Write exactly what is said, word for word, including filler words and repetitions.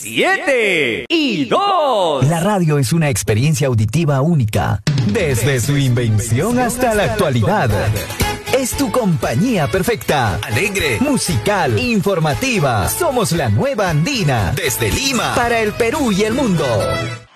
siete y dos. La radio es una experiencia auditiva única, desde su invención hasta la actualidad. Es tu compañía perfecta. Alegre, musical, informativa. Somos la nueva Andina. Desde Lima, para el Perú y el mundo.